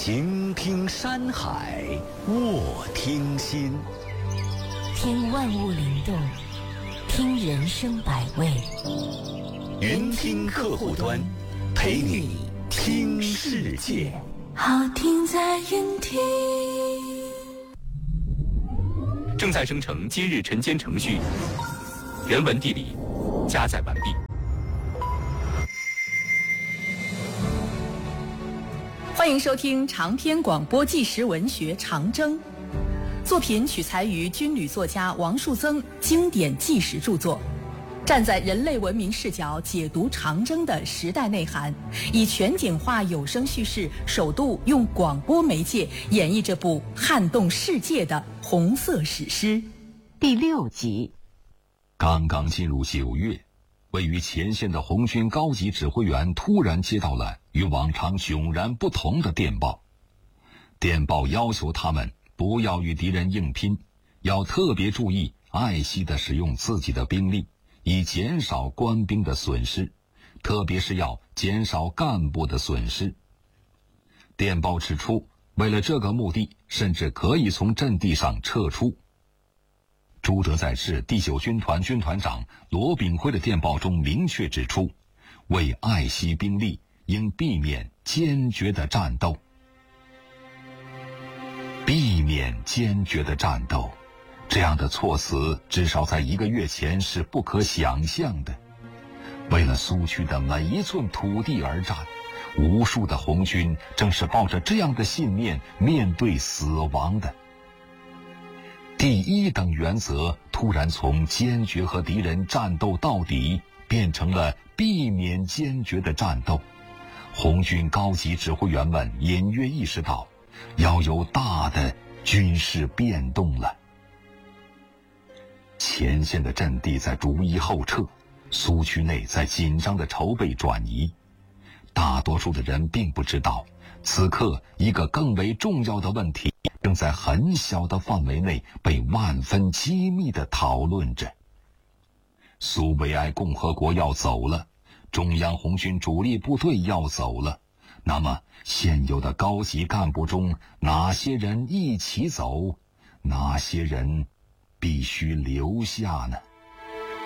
行听山海，卧听心。 听万物灵动，听人生百味。 云听客户端，陪你听世界。 好听在云听。 正在生成今日晨间程序，原文地理加载完毕。 欢迎收听长篇广播纪实文学《长征》，作品取材于军旅作家王树增经典纪实著作，站在人类文明视角解读长征的时代内涵，以全景化有声叙事，首度用广播媒介演绎这部撼动世界的红色史诗。 第6集。 刚刚进入9月，位于前线的红军高级指挥员突然接到了与往常迥然不同的电报。电报要求他们不要与敌人硬拼，要特别注意爱惜地使用自己的兵力，以减少官兵的损失，特别是要减少干部的损失。电报指出，为了这个目的，甚至可以从阵地上撤出。朱德在世第9军团军团长罗炳辉的电报中明确指出，为爱惜兵力，应避免坚决的战斗。避免坚决的战斗，这样的措辞至少在1个月前是不可想象的。为了苏区的每一寸土地而战，无数的红军正是抱着这样的信念面对死亡的。第一等原则突然从坚决和敌人战斗到底变成了避免坚决的战斗。红军高级指挥员们隐约意识到，要有大的军事变动了。前线的阵地在逐一后撤，苏区内在紧张的筹备转移。大多数的人并不知道，此刻一个更为重要的问题正在很小的范围内被万分机密地讨论着。苏维埃共和国要走了，中央红军主力部队要走了，那么现有的高级干部中，哪些人一起走，哪些人必须留下呢？